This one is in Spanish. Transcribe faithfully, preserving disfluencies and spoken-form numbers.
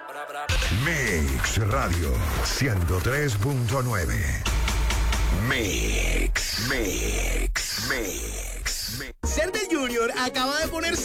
Mix Radio ciento tres punto nueve. Mix, Mix, Mix, Mix. Ser del Junior acaba de ponerse